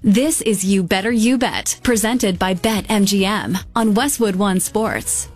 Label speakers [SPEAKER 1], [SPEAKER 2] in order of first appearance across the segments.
[SPEAKER 1] This is You Better You Bet, presented by BetMGM on Westwood One Sports.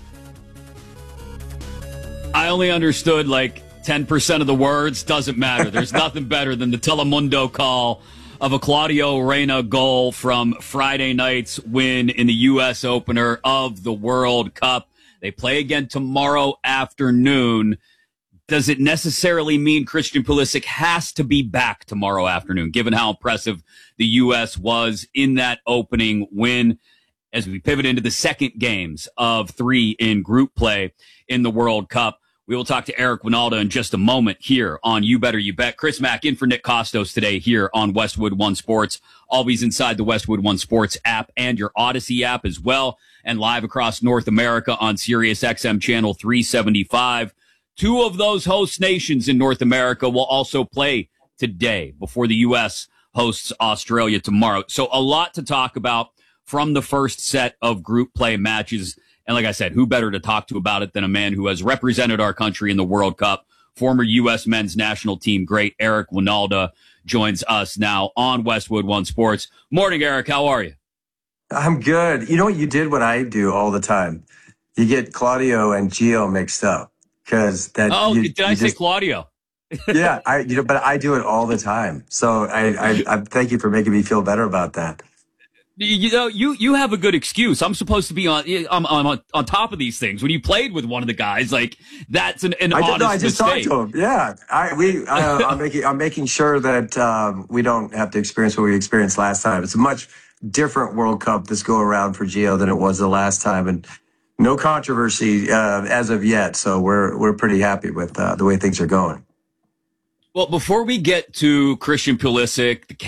[SPEAKER 2] I only understood like 10% of the words. Doesn't matter. There's nothing better than the Telemundo call of a Claudio Reyna goal from Friday night's win in the U.S. opener of the World Cup. They play again tomorrow afternoon. Does it necessarily mean Christian Pulisic has to be back tomorrow afternoon, given how impressive the U.S. was in that opening win? As we pivot into the second games of 3 in group play in the World Cup, we will talk to Eric Wynalda in just a moment here on You Better You Bet. Chris Mack in for Nick Costos today here on Westwood One Sports, always inside the Westwood One Sports app and your Odyssey app as well, and live across North America on Sirius XM channel 375. 2 of those host nations in North America will also play today before the U.S. hosts Australia tomorrow. So a lot to talk about from the first set of group play matches. And like I said, who better to talk to about it than a man who has represented our country in the World Cup? Former U.S. men's national team great Eric Wynalda joins us now on Westwood One Sports. Morning, Eric. How are you?
[SPEAKER 3] I'm good. You know what you did what I do all the time? You get Claudio and Gio mixed up. Did
[SPEAKER 2] I say Claudio?
[SPEAKER 3] Yeah, but I do it all the time. So I thank you for making me feel better about that.
[SPEAKER 2] You have a good excuse. I'm supposed to be on top of these things. When you played with one of the guys, like that's an honest
[SPEAKER 3] I just
[SPEAKER 2] mistake.
[SPEAKER 3] talked to him. Yeah, I'm making sure that we don't have to experience what we experienced last time. It's a much different World Cup this go around for Gio than it was the last time, and no controversy as of yet. So we're pretty happy with the way things are going.
[SPEAKER 2] Well, before we get to Christian Pulisic, the